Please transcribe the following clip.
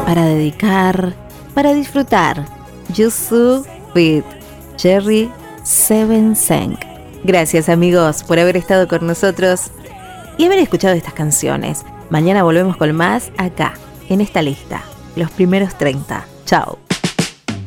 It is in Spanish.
para dedicar, para disfrutar. Yusu with Jerry Sevensen. Gracias amigos por haber estado con nosotros y haber escuchado estas canciones. Mañana volvemos con más acá, en esta lista, los primeros 30. Chao.